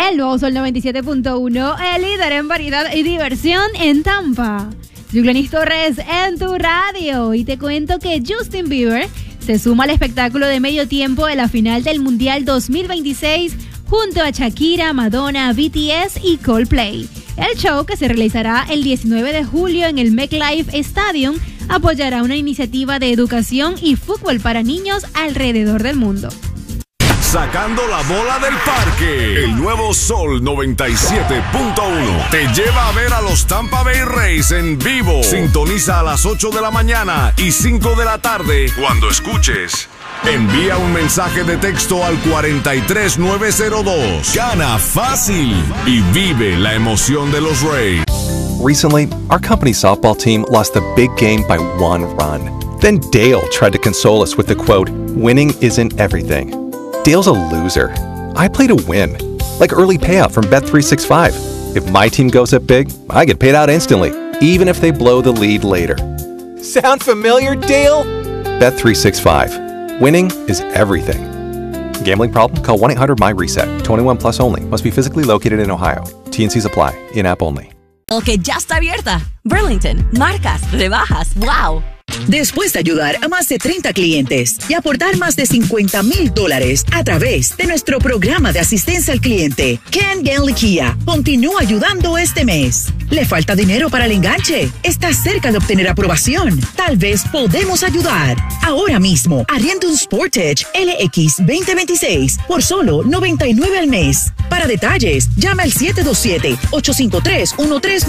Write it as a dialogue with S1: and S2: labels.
S1: El nuevo Sol 97.1, el líder en variedad y diversión en Tampa. Soy Glenis Torres en tu radio y te cuento que Justin Bieber se suma al espectáculo de medio tiempo de la final del Mundial 2026 junto a Shakira, Madonna, BTS y Coldplay. El show, que se realizará el 19 de julio en el MetLife Stadium, apoyará una iniciativa de educación y fútbol para niños alrededor del mundo.
S2: Sacando la bola del parque, el nuevo Sol 97.1 te lleva a ver a los Tampa Bay Rays en vivo. Sintoniza a las 8 de la mañana y 5 de la tarde cuando escuches. Envía un mensaje de texto al 43902. Gana fácil y vive la emoción de los Rays.
S3: Recently, our company's softball team lost the big game by 1 run. Then Dale tried to console us with the quote, "Winning isn't everything." Dale's a loser. I play to win. Like early payout from Bet365. If my team goes up big, I get paid out instantly, even if they blow the lead later. Sound familiar, Dale? Bet365. Winning is everything. Gambling problem? Call 1-800-MY-RESET. 21 plus only. Must be physically located in Ohio. T&Cs apply. In-app only.
S4: Que ya está abierta. Burlington. Marcas, rebajas. ¡Wow!
S5: Después de ayudar a más de 30 clientes y aportar más de $50,000 a través de nuestro programa de asistencia al cliente, Ken Genley Kia continúa ayudando este mes. ¿Le falta dinero para el enganche? ¿Está cerca de obtener aprobación? Tal vez podemos ayudar. Ahora mismo, arrienda un Sportage LX 2026 por solo $99 al mes. Para detalles, llama al 727-853-13